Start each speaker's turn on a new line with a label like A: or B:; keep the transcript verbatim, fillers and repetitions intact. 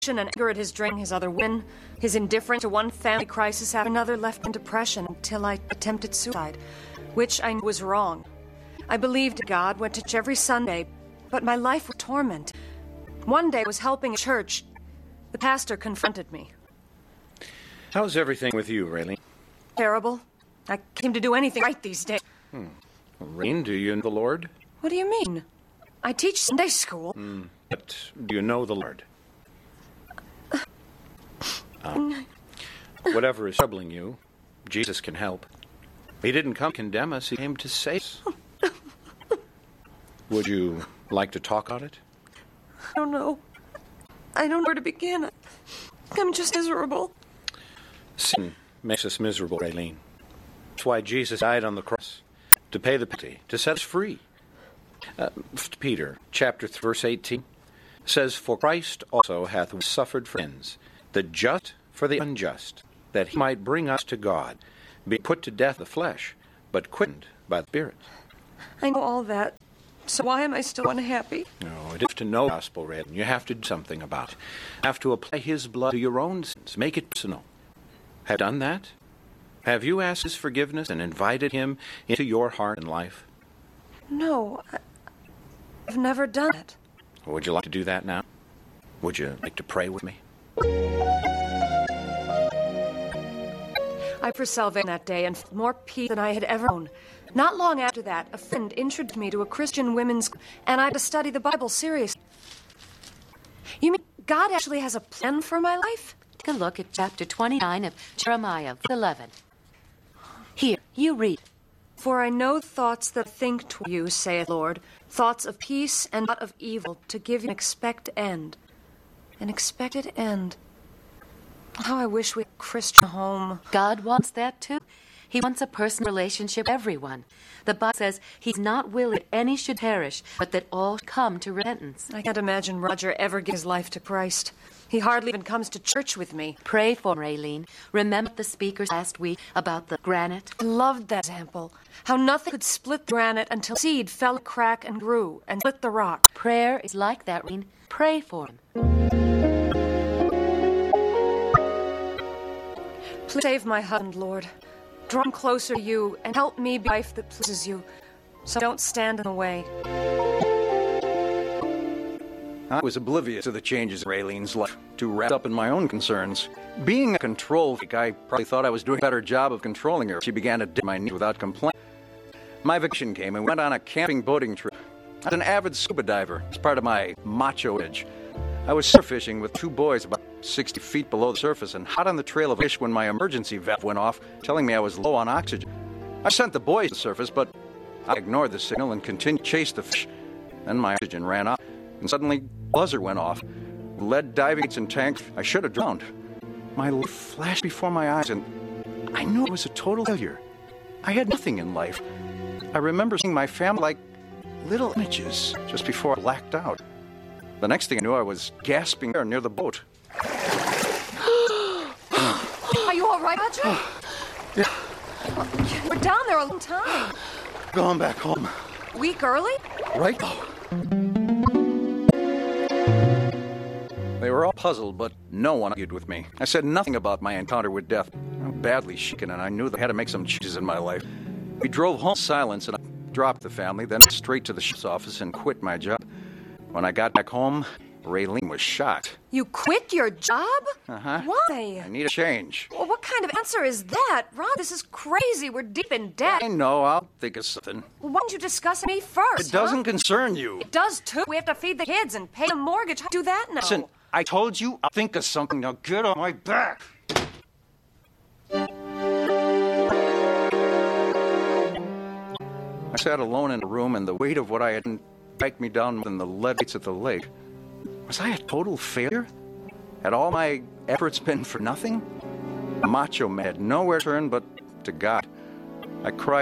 A: and anger at his drink, his other women, his indifference to one family crisis after another, left in depression until I attempted suicide, which I knew was wrong. I believed in God, went to church every Sunday, but my life was torment. One day I was helping a church. The pastor confronted me.
B: How's everything with you, Raylene?
A: Terrible. I came to do anything right these days.
B: Hmm. Well, Raylene, do you know the Lord?
A: What do you mean? I teach Sunday school.
B: Hmm. But do you know the Lord? Uh, whatever is troubling you, Jesus can help. He didn't come to condemn us, he came to save us. Would you like to talk about it?
A: I don't know. I don't know where to begin. I'm just miserable.
B: Sin makes us miserable, Raylene. That's why Jesus died on the cross, to pay the penalty, to set us free. Uh, Peter, chapter three, verse eighteen, says, For Christ also hath suffered for sins, the just for the unjust, that he might bring us to God, being put to death the flesh, but quickened by the Spirit.
A: I know all that. So why am I still unhappy?
B: No, it is to know the gospel, Raylene. You have to do something about it. You have to apply his blood to your own sins. Make it personal. Have you done that? Have you asked his forgiveness and invited him into your heart and life?
A: No, I, I've never done it.
B: Would you like to do that now? Would you like to pray with me?
A: I for salvation that day and felt more peace than I had ever known. Not long after that, a friend introduced me to a Christian women's school, and I had to study the Bible seriously. You mean God actually has a plan for my life?
C: Take a look at chapter twenty-nine of Jeremiah eleven. Here, you read.
A: For I know the thoughts that think toward you, saith the Lord, thoughts of peace and not of evil, to give you an expected end. An expected end. How I wish we had a Christian home.
C: God wants that too. He wants a personal relationship with everyone. The Bible says he's not willing that any should perish, but that all come to repentance.
A: I can't imagine Roger ever giving his life to Christ. He hardly even comes to church with me.
C: Pray for Raylene. Remember the speakers last week about the granite?
A: I loved that example. How nothing could split the granite until seed fell a crack and grew and split the rock.
C: Prayer is like that, Raylene. Pray for him.
A: Please save my husband, Lord. Draw him closer to you and help me be a wife that pleases you, so don't stand in the way.
D: I was oblivious to the changes in Raylene's life, too wrapped up in my own concerns. Being a control freak, I probably thought I was doing a better job of controlling her. She began to dig my knees without complaint. My vacation came and we went on a camping boating trip. I was an avid scuba diver. It's part of my macho edge. I was surf fishing with two boys about sixty feet below the surface and hot on the trail of fish when my emergency valve went off, telling me I was low on oxygen. I sent the boys to the surface, but I ignored the signal and continued to chase the fish. Then my oxygen ran out, and suddenly buzzer went off. Lead diving kits and tanks, I should have drowned. My life flashed before my eyes, and I knew it was a total failure. I had nothing in life. I remember seeing my family like little images just before I blacked out. The next thing I knew, I was gasping air near the boat.
A: Are you all right, Roger?
D: Yeah.
A: We're down there a long time.
D: Going back home.
A: Week early?
D: Right now. They were all puzzled, but no one argued with me. I said nothing about my encounter with death. I'm badly shaken, and I knew that I had to make some changes in my life. We drove home in silence, and I dropped the family, then straight to the sheriff's office and quit my job. When I got back home, Raylene was shocked.
A: You quit your job?
D: Uh-huh.
A: Why?
D: I need a change.
A: Well, what kind of answer is that? Ron, this is crazy. We're deep in debt.
D: I know. I'll think of something.
A: Well, why don't you discuss me first,
D: It doesn't
A: huh?
D: concern you.
A: It does, too. We have to feed the kids and pay the mortgage. How do you do that now?
D: Listen, I told you I'll think of something. Now get on my back. I sat alone in a room, and the weight of what I had dragged me down more than the lead weights at the lake. Was I a total failure? Had all my efforts been for nothing? A macho man had nowhere to turn but to God. I cried.